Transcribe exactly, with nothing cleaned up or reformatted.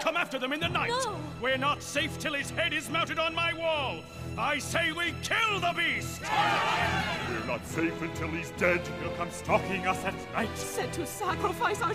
come after them in the night. No. We're not safe till his head is mounted on my wall. I say we kill the beast! We're not safe until he's dead. He'll come stalking us at night. Said to sacrifice our